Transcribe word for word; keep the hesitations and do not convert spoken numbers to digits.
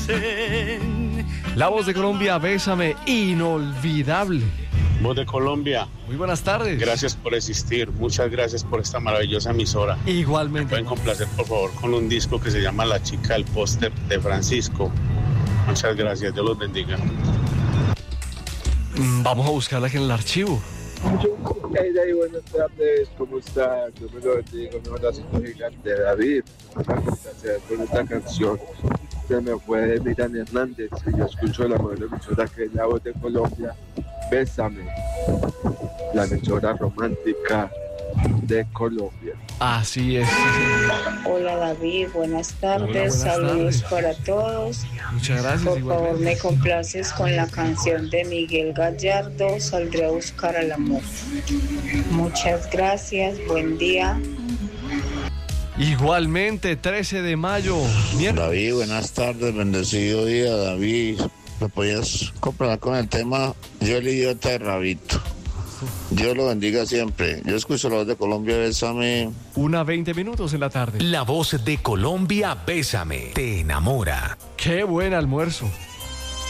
La Voz de Colombia, Bésame, inolvidable. Voz de Colombia. Muy buenas tardes. Gracias por existir. Muchas gracias por esta maravillosa emisora. Igualmente. ¿Me pueden complacer, por favor, con un disco que se llama La chica del póster de Francisco? Muchas gracias. Dios los bendiga. Vamos a buscarla aquí en el archivo. Hey, hey, buenas tardes. ¿Cómo estás? Yo me lo bendigo. Me manda cinco gigante David. Con esta canción se me fue Miriam Hernández y yo escucho la mejor emisora que es La Voz de Colombia. Bésame, la emisora romántica de Colombia. Así es. Hola David, buenas tardes, Hola, buenas saludos tardes. para todos. Muchas gracias. Por favor, igualmente. me complaces con la canción de Miguel Gallardo, Saldré a buscar al amor. Muchas gracias, buen día. Igualmente, trece de mayo. Miércoles. David, buenas tardes, bendecido día, David. ¿Me podías comprar con el tema Yo el idiota de Rabito? Dios lo bendiga siempre. Yo escucho La Voz de Colombia, Bésame. Una veinte minutos en la tarde. La Voz de Colombia, Bésame, te enamora. Qué buen almuerzo.